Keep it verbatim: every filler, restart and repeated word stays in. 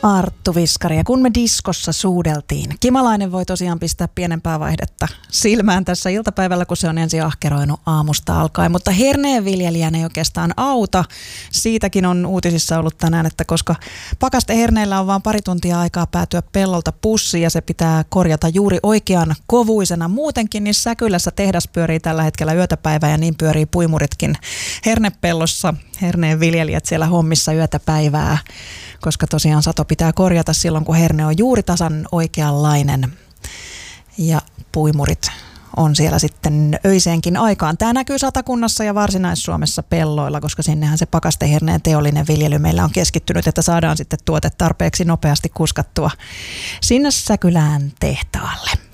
Arttu Viskari, ja kun me diskossa suudeltiin, Kimalainen voi tosiaan pistää pienempää vaihdetta silmään tässä iltapäivällä, kun se on ensin ahkeroinut aamusta alkaen, mutta herneenviljelijän ei oikeastaan auta. Siitäkin on uutisissa ollut tänään, että koska pakasteherneillä on vain pari tuntia aikaa päätyä pellolta pussiin ja se pitää korjata juuri oikean kovuisena. Muutenkin niin Säkylässä tehdas pyörii tällä hetkellä yötäpäivää ja niin pyörii puimuritkin hernepellossa. Herneenviljelijät siellä hommissa yötäpäivää, koska tosiaan sato pitää korjata silloin, kun herne on juuri tasan oikeanlainen ja puimurit on siellä sitten öiseenkin aikaan. Tämä näkyy Satakunnassa ja Varsinais-Suomessa pelloilla, koska sinnehän se pakasteherneen teollinen viljely meillä on keskittynyt, että saadaan sitten tuote tarpeeksi nopeasti kuskattua sinne Säkylään tehtaalle.